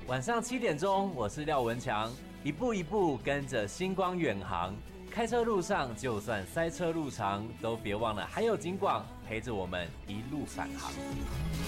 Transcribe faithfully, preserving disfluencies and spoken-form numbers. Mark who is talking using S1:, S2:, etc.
S1: 晚上七点钟，我是廖文强，一步一步跟着星光远航。开车路上，就算塞车路长，都别忘了还有警广陪着我们一路返航。